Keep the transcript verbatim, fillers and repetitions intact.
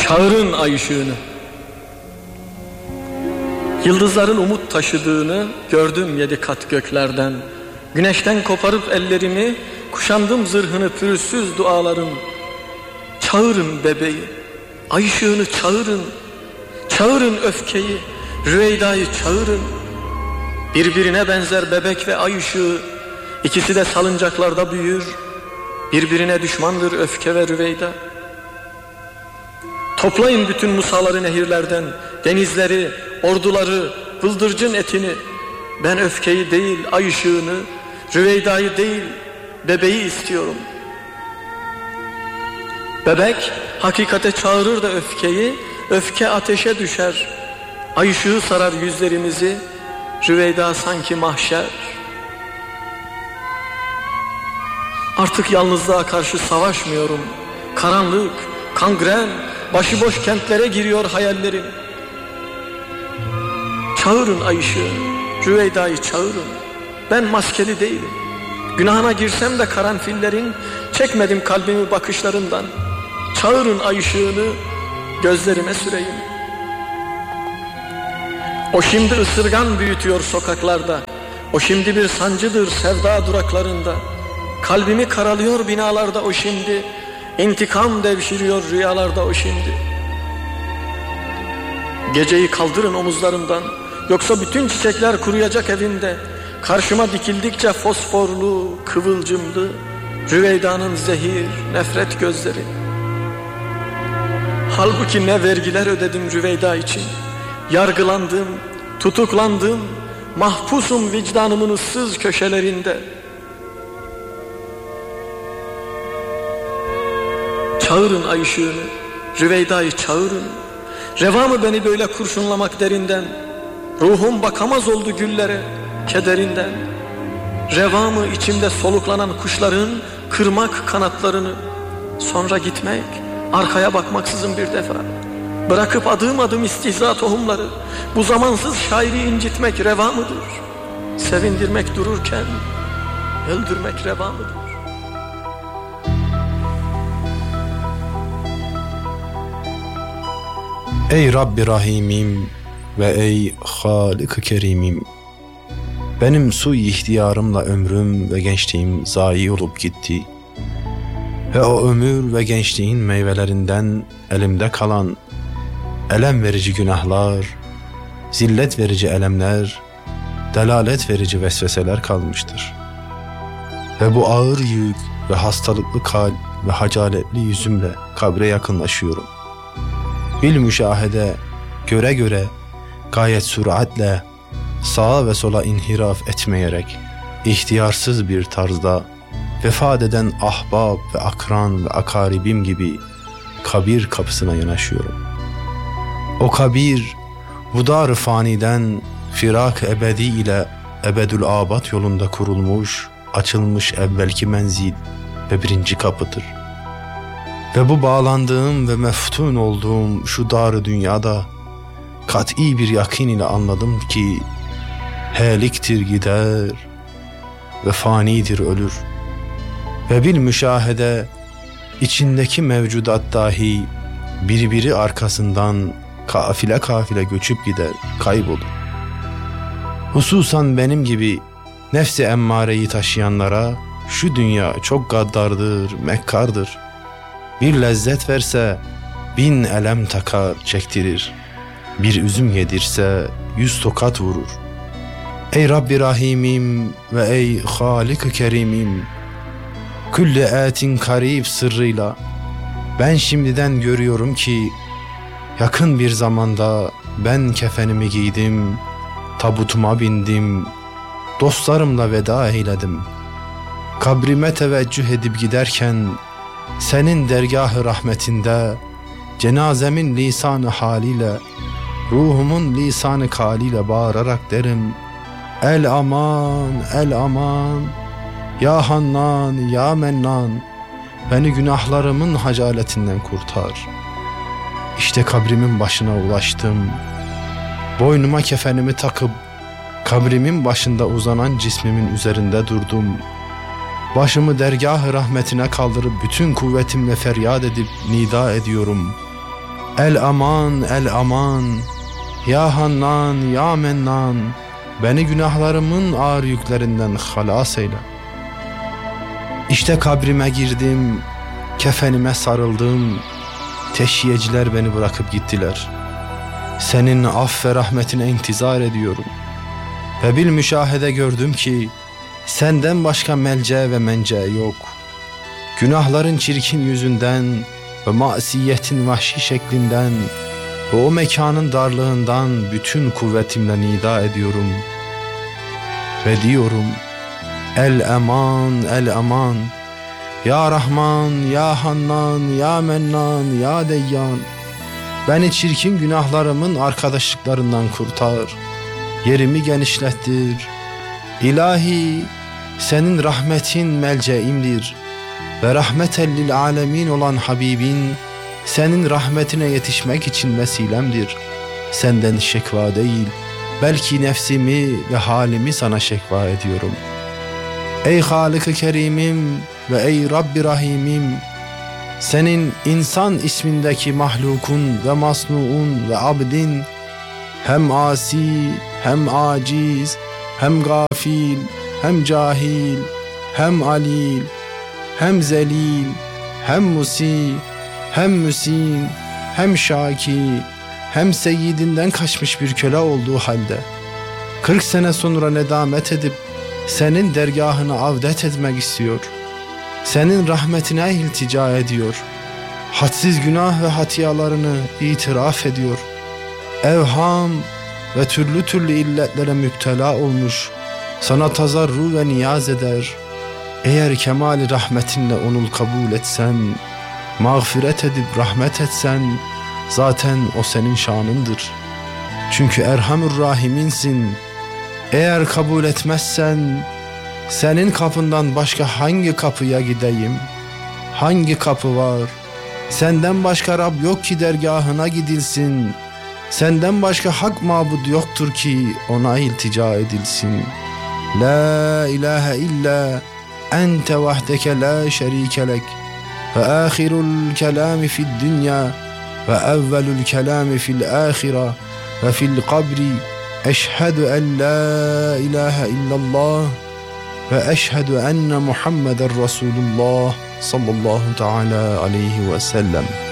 Çağırın ay ışığını. Yıldızların umut taşıdığını gördüm yedi kat göklerden. Güneşten koparıp ellerimi, kuşandım zırhını pürüzsüz duaların. Çağırın bebeği, ay ışığını çağırın. Çağırın öfkeyi, Rüveyda'yı çağırın. Birbirine benzer bebek ve ay ışığı, ikisi de salıncaklarda büyür. Birbirine düşmandır öfke ve Rüveyda. Toplayın bütün musaları nehirlerden, denizleri, orduları, bıldırcın etini. Ben öfkeyi değil, ay ışığını, Rüveyda'yı değil, bebeği istiyorum. Bebek hakikate çağırır da öfkeyi, öfke ateşe düşer. Ay ışığı sarar yüzlerimizi, Rüveyda sanki mahşer. Artık yalnızlığa karşı savaşmıyorum. Karanlık, kangren, başıboş kentlere giriyor hayallerim. Çağırın ay ışığı, Rüveyda'yı çağırın. Ben maskeli değilim. Günahına girsem de karanfillerin, çekmedim kalbimi bakışlarından. Çağırın ay ışığını, gözlerime süreyim. O şimdi ısırgan büyütüyor sokaklarda. O şimdi bir sancıdır sevda duraklarında. Kalbimi karalıyor binalarda o şimdi. İntikam devşiriyor rüyalarda o şimdi. Geceyi kaldırın omuzlarımdan, yoksa bütün çiçekler kuruyacak evimde. Karşıma dikildikçe fosforlu, kıvılcımlı Rüveyda'nın zehir, nefret gözleri. Halbuki ne vergiler ödedim Rüveyda için. Yargılandım, tutuklandım, mahpusum vicdanımın ıssız köşelerinde. Çağırın ay ışığını, Rüveyda'yı çağırın. Reva mı beni böyle kurşunlamak derinden? Ruhum bakamaz oldu güllere, kederinden. Reva mı içimde soluklanan kuşların kırmak kanatlarını? Sonra gitmek, arkaya bakmaksızın bir defa. Bırakıp adım adım istihza tohumları. Bu zamansız şairi incitmek reva mıdır? Sevindirmek dururken öldürmek reva mıdır? Ey Rabbi Rahimim ve ey Halik-i Kerimim, benim sui ihtiyarımla ömrüm ve gençliğim zayi olup gitti ve o ömür ve gençliğin meyvelerinden elimde kalan elem verici günahlar, zillet verici elemler, delalet verici vesveseler kalmıştır. Ve bu ağır yük ve hastalıklı kalp ve hacaletli yüzümle kabre yakınlaşıyorum. Bil müşahede, göre göre, gayet süratle, sağa ve sola inhiraf etmeyerek, ihtiyarsız bir tarzda, vefat eden ahbab ve akran ve akaribim gibi kabir kapısına yanaşıyorum. O kabir, bu dar-ı faniden, firak ebedi ile ebedül abat yolunda kurulmuş, açılmış evvelki menzil ve birinci kapıdır. Ve bu bağlandığım ve meftun olduğum şu dar-ı dünyada kat'i bir yakin ile anladım ki heliktir gider ve fanidir ölür. Ve bil müşahede içindeki mevcudat dahi birbiri arkasından kafile kafile göçüp gider, kaybolur. Hususan benim gibi nefsi emmareyi taşıyanlara şu dünya çok gaddardır, mekkardır. Bir lezzet verse bin elem takar çektirir. Bir üzüm yedirse yüz tokat vurur. Ey Rabbi Rahimim ve ey Halik-i Kerimim, külli etin karib sırrıyla ben şimdiden görüyorum ki yakın bir zamanda ben kefenimi giydim, tabutuma bindim, dostlarımla veda eyledim. Kabrime teveccüh edip giderken senin dergâh-ı rahmetinde cenazemin lisan-ı haliyle, ruhumun lisan-ı kaliyle bağırarak derim: El aman, el aman, ya Hannan, ya Mennan, beni günahlarımın hacaletinden kurtar. İşte kabrimin başına ulaştım. Boynuma kefenimi takıp kabrimin başında uzanan cismimin üzerinde durdum. Başımı dergâh-ı rahmetine kaldırıp bütün kuvvetimle feryat edip nida ediyorum: El aman, el aman, ya Hannan, ya Mennan, beni günahlarımın ağır yüklerinden halas eyle. İşte kabrime girdim, kefenime sarıldım, teşhiyeciler beni bırakıp gittiler. Senin aff ve rahmetine intizar ediyorum. Ve bil müşahede gördüm ki, senden başka melce ve mence yok. Günahların çirkin yüzünden ve masiyetin vahşi şeklinden ve o mekanın darlığından bütün kuvvetimle nida ediyorum. Ve diyorum, el eman, el eman, ya Rahman, ya Hannan, ya Mennan, ya Deyyan, beni çirkin günahlarımın arkadaşlıklarından kurtar, yerimi genişlettir. İlahi, senin rahmetin melceimdir ve rahmeten lil alemin olan Habibin, senin rahmetine yetişmek için vesilemdir. Senden şekva değil, belki nefsimi ve halimi sana şekva ediyorum. Ey Halık-ı Kerimim ve ey Rabbi Rahimim, senin insan ismindeki mahlukun ve masnuun ve abdin, hem asi, hem aciz, hem gafil, hem cahil, hem alil, hem zelil, hem musi, hem müsin, hem şaki, hem seyyidinden kaçmış bir köle olduğu halde kırk sene sonra nedamet edip senin dergahını avdet etmek istiyor. Senin rahmetine iltica ediyor. Hadsiz günah ve hatiyalarını itiraf ediyor. Evham ve türlü türlü illetlere müptela olmuş, sana tazarru ve niyaz eder. Eğer kemali rahmetinle onu kabul etsen, mağfiret edip rahmet etsen, zaten o senin şanındır. Çünkü Erhamur Rahiminsin. Eğer kabul etmezsen, senin kapından başka hangi kapıya gideyim? Hangi kapı var? Senden başka Rab yok ki dergahına gidilsin. Senden başka hak mabud yoktur ki ona iltica edilsin. La ilahe illa ente vahdeke la şerike lek ve ahirul kelami fid dünya ve evvelul kelami fil ahira ve fil kabri. Eşhedü en la ilahe illallah ve eşhedü enne Muhammeden Resulullah sallallahu teala aleyhi ve sellem.